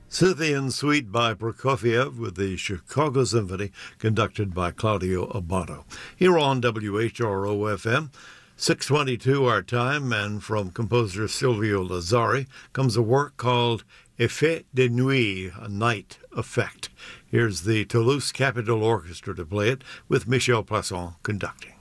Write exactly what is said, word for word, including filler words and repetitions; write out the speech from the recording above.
Scythian Suite by Prokofiev with the Chicago Symphony, conducted by Claudio Abbado. Here on W H R O F M, six twenty-two our time, and from composer Silvio Lazzari comes a work called Effet de Nuit, a night effect. Here's the Toulouse Capitol Orchestra to play it, with Michel Plasson conducting.